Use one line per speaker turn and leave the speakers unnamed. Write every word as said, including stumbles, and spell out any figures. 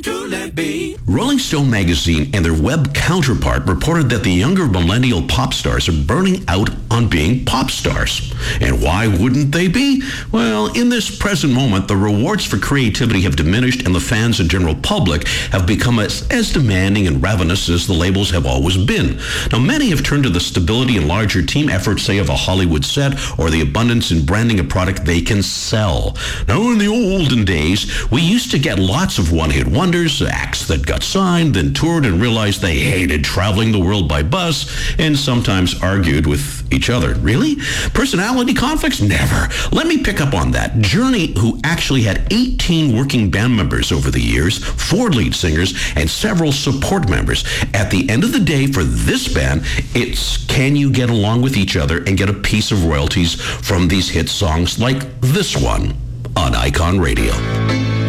Rolling Stone magazine and their web counterpart reported that the younger millennial pop stars are burning out on being pop stars. And why wouldn't they be? Well, in this present moment, the rewards for creativity have diminished and the fans and general public have become as, as demanding and ravenous as the labels have always been. Now, many have turned to the stability and larger team efforts, say, of a Hollywood set or the abundance in branding a product they can sell. Now, in the olden days, we used to get lots of one-hit wonders, acts that got signed, then toured and realized they hated traveling the world by bus, and sometimes argued with each other. Really? Personality conflicts? Never. Let me pick up on that. Journey, who actually had eighteen working band members over the years, four lead singers, and several support members. At the end of the day, for this band, it's can you get along with each other and get a piece of royalties from these hit songs like this one on Icon Radio.